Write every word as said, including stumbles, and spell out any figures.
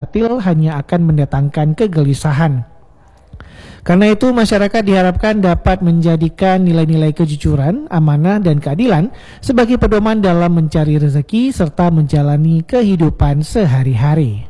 batil hanya akan mendatangkan kegelisahan. Karena itu masyarakat diharapkan dapat menjadikan nilai-nilai kejujuran, amanah, dan keadilan sebagai pedoman dalam mencari rezeki serta menjalani kehidupan sehari-hari.